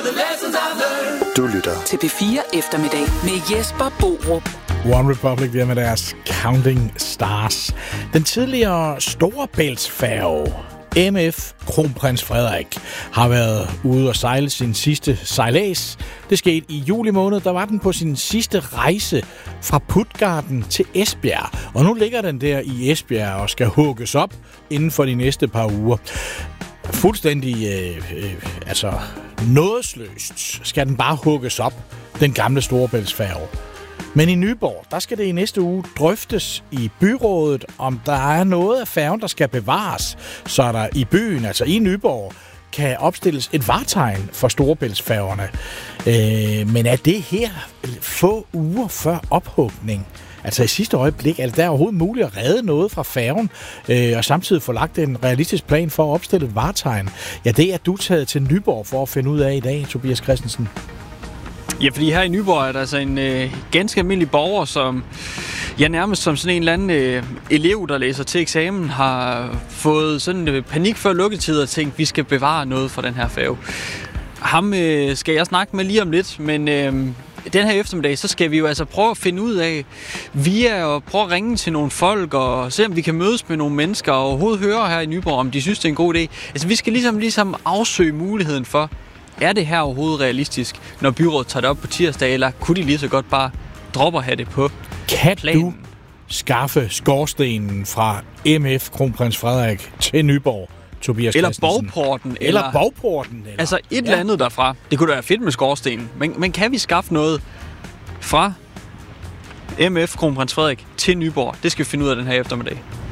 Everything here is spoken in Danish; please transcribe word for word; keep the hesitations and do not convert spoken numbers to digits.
Du lytter til P fire Eftermiddag med Jesper Borup. One Republic der med deres Counting Stars. Den tidligere Storebæltsfærge M F Kronprins Frederik har været ude og sejle sin sidste sejlads. Det skete i juli måned. Der var den på sin sidste rejse fra Puttgarden til Esbjerg. Og nu ligger den der i Esbjerg og skal hugges op inden for de næste par uger. Fuldstændig øh, øh, altså nådesløst skal den bare hugges op, den gamle Storebæltsfærge. Men i Nyborg, der skal det i næste uge drøftes i byrådet, om der er noget af færgen, der skal bevares, så der i byen, altså i Nyborg, kan opstilles et vartegn for Storebæltsfærgerne. Øh, men er det her få uger før ophugning? Altså i sidste øjeblik, er det der overhovedet muligt at redde noget fra færgen, øh, og samtidig få lagt en realistisk plan for at opstille et vartegn? Ja, det er du taget til Nyborg for at finde ud af i dag, Tobias Christensen. Ja, fordi her i Nyborg er der altså en øh, ganske almindelig borger, som ja, nærmest som sådan en eller anden øh, elev, der læser til eksamen, har fået sådan øh, panik før lukketid og tænkt, vi skal bevare noget fra den her færge. Ham øh, skal jeg snakke med lige om lidt, men øh, den her eftermiddag, så skal vi jo altså prøve at finde ud af, via at prøve at ringe til nogle folk og se, om vi kan mødes med nogle mennesker og overhovedet høre her i Nyborg, om de synes, det er en god idé. Altså, vi skal ligesom, ligesom afsøge muligheden for, er det her overhovedet realistisk, når byrådet tager det op på tirsdag, eller kunne de lige så godt bare droppe at have det på Kan planen? du skaffe skorstenen fra M F Kronprins Frederik til Nyborg, Tobias Eller Christensen? Borgporten. Eller, eller Borgporten. Eller? Altså et ja. eller andet derfra. Det kunne da være fedt med skorstenen. Men, men kan vi skaffe noget fra M F Kronprins Frederik til Nyborg? Det skal vi finde ud af den her eftermiddag.